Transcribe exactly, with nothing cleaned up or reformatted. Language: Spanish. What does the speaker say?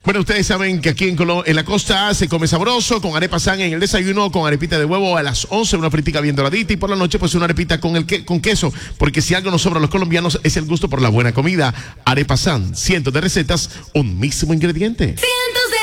Bueno, ustedes saben que aquí en, Colo en la costa se come sabroso, con arepa san en el desayuno, con arepita de huevo a las once, una fritica bien doradita, y por la noche pues una arepita con, el que con queso, porque si algo nos sobra a los colombianos es el gusto por la buena comida. Arepa san, cientos de recetas, un mismo ingrediente. Cientos